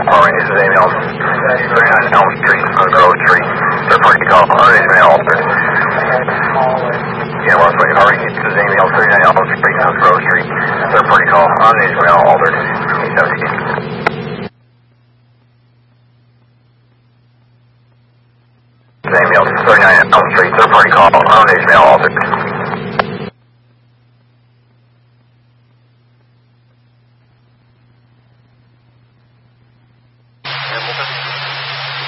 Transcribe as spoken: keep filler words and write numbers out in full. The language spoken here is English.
Alright, this is Amy Elm, thirty-nine Elm Street, on Grove Street. Third party call, unaided male altered. Yeah, well, sorry, alright, this is Amy Elm, thirty-nine Elm Street, on Grove Street. Third party call, unaided male altered. seventeen. Amy Elm, thirty-nine Elm Street, third party call, unaided male altered.